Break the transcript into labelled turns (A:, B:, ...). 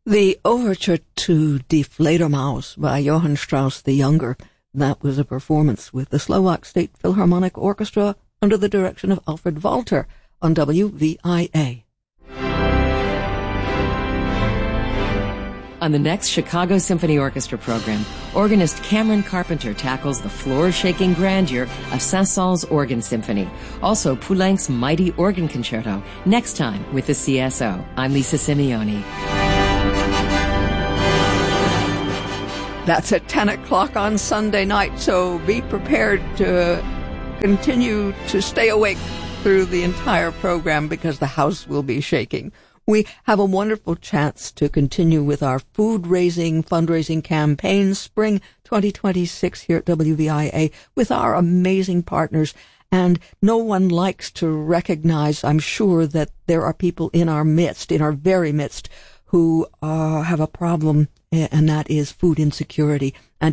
A: The overture to Die Fledermaus by Johann Strauss the Younger. That was a performance with the Slovak State Philharmonic Orchestra under the direction of Alfred Walter on WVIA.
B: On the next Chicago Symphony Orchestra program, organist Cameron Carpenter tackles the floor-shaking grandeur of Saint-Saëns Organ Symphony. Also, Poulenc's Mighty Organ Concerto, next time with the CSO. I'm Lisa Simeoni.
A: That's at 10 o'clock on Sunday night, so be prepared to continue to stay awake through the entire program because the house will be shaking. We have a wonderful chance to continue with our fundraising campaign, Spring 2026 here at WVIA, with our amazing partners. And no one likes to recognize, I'm sure, that there are people in our very midst, who have a problem, and that is food insecurity. And